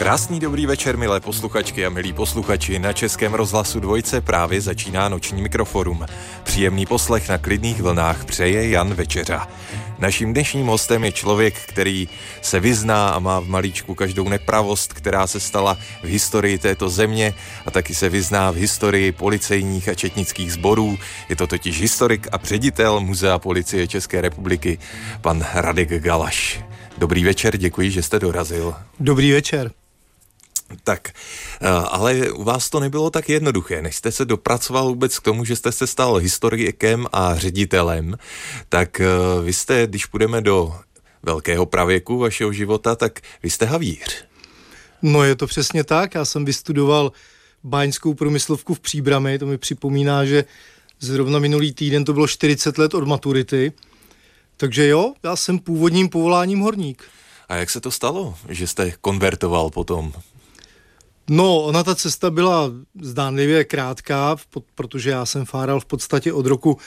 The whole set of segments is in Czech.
Krásný dobrý večer, milé posluchačky a milí posluchači. Na Českém rozhlasu Dvojce právě začíná noční mikroforum. Příjemný poslech na klidných vlnách přeje Jan Večeřa. Naším dnešním hostem je člověk, který se vyzná a má v malíčku každou nepravost, která se stala v historii této země, a taky se vyzná v historii policejních a četnických sborů. Je to totiž historik a ředitel Muzea policie České republiky, pan Radek Galaš. Dobrý večer, děkuji, že jste dorazil. Dobrý večer. Tak, ale u vás to nebylo tak jednoduché. Než jste se dopracoval vůbec k tomu, že jste se stal historikem a ředitelem, tak vy jste, když půjdeme do velkého pravěku vašeho života, tak vy jste havíř. No je to přesně tak. Já jsem vystudoval báňskou průmyslovku v Příbrami. To mi připomíná, že zrovna minulý týden to bylo 40 let od maturity. Takže jo, já jsem původním povoláním horník. A jak se to stalo, že jste konvertoval potom? No, ona ta cesta byla zdánlivě krátká, protože já jsem fáral v podstatě od roku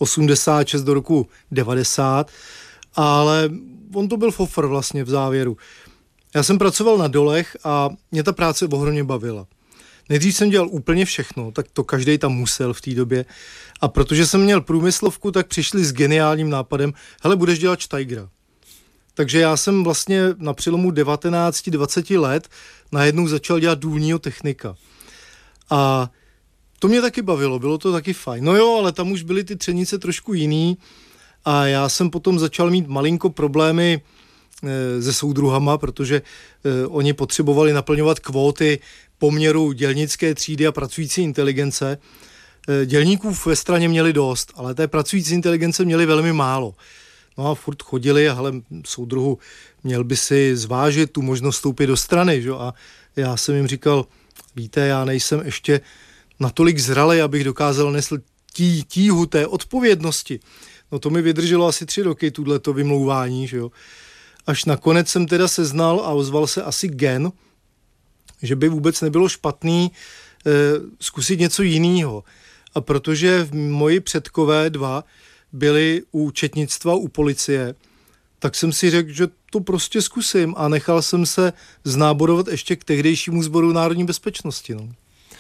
86 do roku 90, ale on to byl fofr vlastně v závěru. Já jsem pracoval na dolech a mě ta práce ohromně bavila. Nejdřív jsem dělal úplně všechno, tak to každej tam musel v té době. A protože jsem měl průmyslovku, tak přišli s geniálním nápadem, hele, budeš dělat štajgra. Takže já jsem vlastně na přelomu 19-20 let najednou začal dělat důlního technika. A to mě taky bavilo, bylo to taky fajn. No jo, ale tam už byly ty třenice trošku jiný a já jsem potom začal mít malinko problémy se soudruhama, protože oni potřebovali naplňovat kvóty poměru dělnické třídy a pracující inteligence. Dělníků ve straně měli dost, ale té pracující inteligence měli velmi málo. No a furt chodili, ale soudruhu, měl by si zvážit tu možnost vstoupit do strany, že? A já jsem jim říkal, víte, já nejsem ještě natolik zralý, abych dokázal nesl tíhu té odpovědnosti. No to mi vydrželo asi 3 roky, tuto vymlouvání, že jo. Až nakonec jsem teda seznal a ozval se asi gen, že by vůbec nebylo špatný zkusit něco jiného. A protože moji předkové 2 byli u četnictva, u policie, tak jsem si řekl, že to prostě zkusím a nechal jsem se znáborovat ještě k tehdejšímu sboru národní bezpečnosti. No.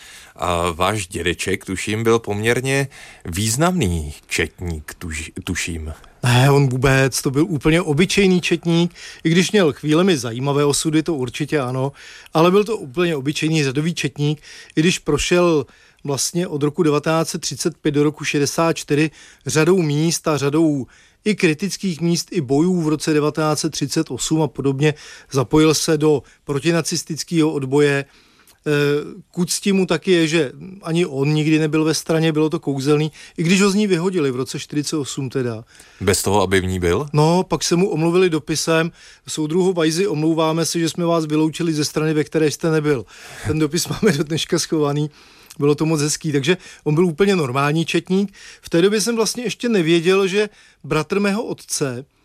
A váš dědeček, tuším, byl poměrně významný četník, tuším. Ne, on vůbec, to byl úplně obyčejný četník, i když měl chvílemi zajímavé osudy, to určitě ano, ale byl to úplně obyčejný řadový četník, i když prošel vlastně od roku 1935 do roku 64 řadou míst a řadou i kritických míst, i bojů v roce 1938 a podobně. Zapojil se do protinacistického odboje. K úcti mu taky je, že ani on nikdy nebyl ve straně, bylo to kouzelný, i když ho z ní vyhodili v roce 48 teda. Bez toho, aby v ní byl? No, pak se mu omluvili dopisem, soudruhu Vajzy, omlouváme se, že jsme vás vyloučili ze strany, ve které jste nebyl. Ten dopis máme do dneška schovaný. Bylo to moc hezký, takže on byl úplně normální četník. V té době jsem vlastně ještě nevěděl, že bratr mého otce